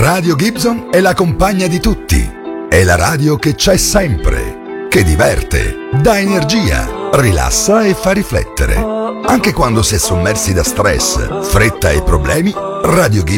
Radio Gibson è la compagna di tutti. È la radio che c'è sempre, che diverte, dà energia, rilassa e fa riflettere. Anche quando si è sommersi da stress, fretta e problemi, Radio Gibson